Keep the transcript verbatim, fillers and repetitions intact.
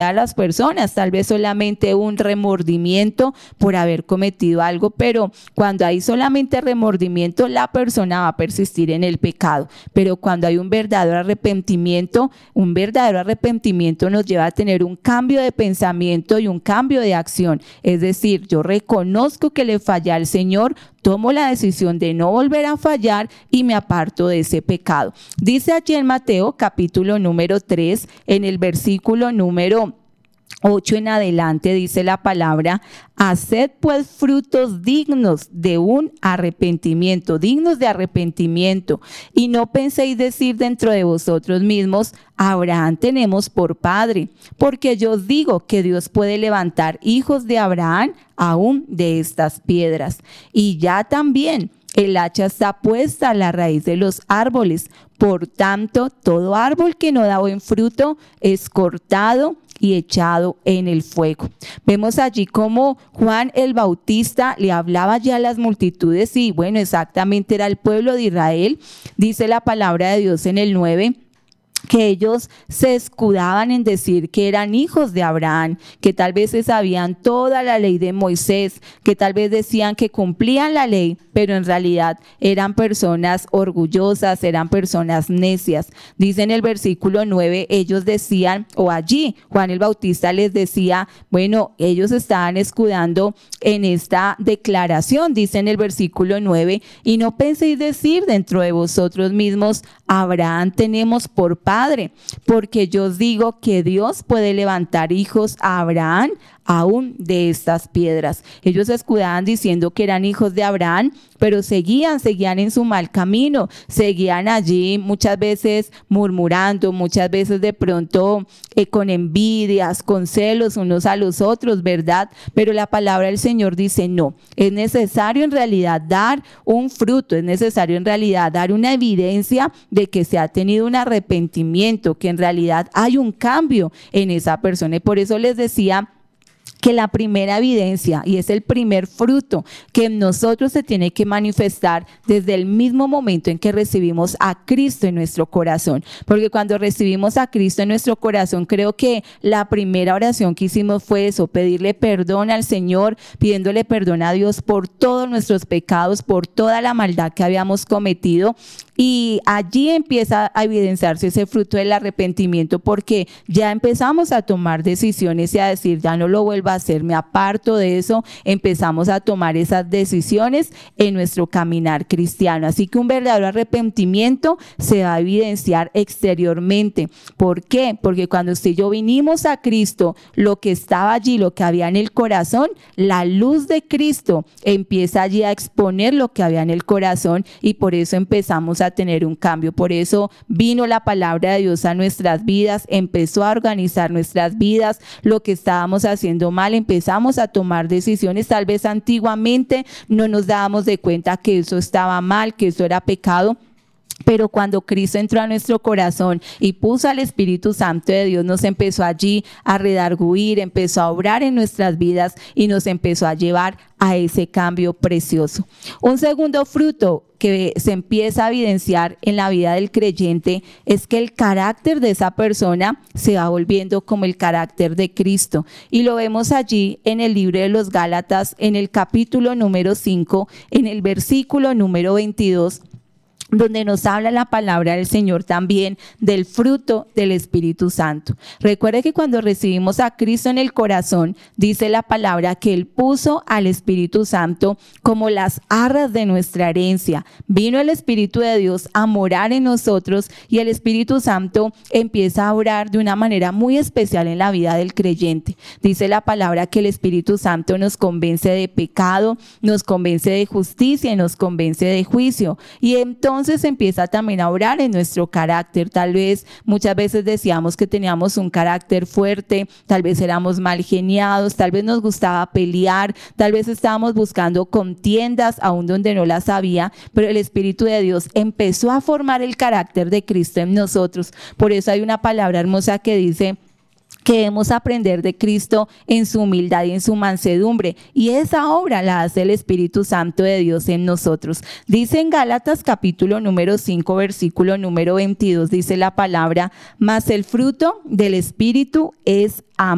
a las personas, tal vez solamente un remordimiento por haber cometido algo, pero cuando hay solamente remordimiento, la persona va a persistir en el pecado. Pero cuando hay un verdadero arrepentimiento, un verdadero arrepentimiento nos lleva a tener un cambio de pensamiento y un cambio de acción. Es decir, yo reconozco que le fallé al Señor, tomo la decisión de no volver a fallar y me aparto de ese pecado. Dice allí en Mateo capítulo número tres, en el versículo número ocho en adelante, dice la palabra: haced pues frutos dignos de un arrepentimiento, dignos de arrepentimiento, y no penséis decir dentro de vosotros mismos: Abraham tenemos por padre, porque yo os digo que Dios puede levantar hijos de Abraham aún de estas piedras. Y ya también el hacha está puesta a la raíz de los árboles, por tanto todo árbol que no da buen fruto es cortado y echado en el fuego. Vemos allí cómo Juan el Bautista le hablaba ya a las multitudes, y bueno, exactamente era el pueblo de Israel. Dice la palabra de Dios en el nueve, que ellos se escudaban en decir que eran hijos de Abraham, que tal vez se sabían toda la ley de Moisés, que tal vez decían que cumplían la ley, pero en realidad eran personas orgullosas, eran personas necias. Dice en el versículo nueve, ellos decían, o allí Juan el Bautista les decía, bueno, ellos estaban escudando en esta declaración, dice en el versículo nueve, y no penséis decir dentro de vosotros mismos: Abraham tenemos por padre, porque yo os digo que Dios puede levantar hijos a Abraham aún de estas piedras. Ellos se escudaban diciendo que eran hijos de Abraham, pero seguían, seguían en su mal camino, seguían allí muchas veces murmurando, muchas veces de pronto eh, con envidias, con celos unos a los otros, ¿verdad? Pero la palabra del Señor dice no, es necesario en realidad dar un fruto, es necesario en realidad dar una evidencia de que se ha tenido un arrepentimiento, que en realidad hay un cambio en esa persona. Y por eso les decía que la primera evidencia, y es el primer fruto que en nosotros se tiene que manifestar desde el mismo momento en que recibimos a Cristo en nuestro corazón, porque cuando recibimos a Cristo en nuestro corazón, creo que la primera oración que hicimos fue eso, pedirle perdón al Señor, pidiéndole perdón a Dios por todos nuestros pecados, por toda la maldad que habíamos cometido. Y allí empieza a evidenciarse ese fruto del arrepentimiento, porque ya empezamos a tomar decisiones y a decir, ya no lo vuelvo a hacer, me aparto de eso. Empezamos a tomar esas decisiones en nuestro caminar cristiano. Así que un verdadero arrepentimiento se va a evidenciar exteriormente. ¿Por qué? Porque cuando usted y yo vinimos a Cristo, lo que estaba allí, lo que había en el corazón, la luz de Cristo empieza allí a exponer lo que había en el corazón, y por eso empezamos a tener un cambio. Por eso vino la palabra de Dios a nuestras vidas, empezó a organizar nuestras vidas. Lo que estábamos haciendo mal, empezamos a tomar decisiones. Tal vez antiguamente no nos dábamos de cuenta que eso estaba mal, que eso era pecado, pero cuando Cristo entró a nuestro corazón y puso al Espíritu Santo de Dios, nos empezó allí a redarguir, empezó a obrar en nuestras vidas y nos empezó a llevar a ese cambio precioso. Un segundo fruto que se empieza a evidenciar en la vida del creyente es que el carácter de esa persona se va volviendo como el carácter de Cristo, y lo vemos allí en el libro de los Gálatas, en el capítulo número cinco, en el versículo número veintidós, donde nos habla la palabra del Señor también del fruto del Espíritu Santo. Recuerde que cuando recibimos a Cristo en el corazón, dice la palabra que Él puso al Espíritu Santo como las arras de nuestra herencia. Vino el Espíritu de Dios a morar en nosotros, y el Espíritu Santo empieza a obrar de una manera muy especial en la vida del creyente. Dice la palabra que el Espíritu Santo nos convence de pecado, nos convence de justicia y nos convence de juicio. Y entonces Entonces empieza también a obrar en nuestro carácter. Tal vez muchas veces decíamos que teníamos un carácter fuerte, tal vez éramos mal geniados, tal vez nos gustaba pelear, tal vez estábamos buscando contiendas aún donde no las había, pero el Espíritu de Dios empezó a formar el carácter de Cristo en nosotros. Por eso hay una palabra hermosa que dice que debemos aprender de Cristo en su humildad y en su mansedumbre, y esa obra la hace el Espíritu Santo de Dios en nosotros. Dice en Gálatas capítulo número cinco, versículo número veintidós, dice la palabra: mas el fruto del Espíritu es amor,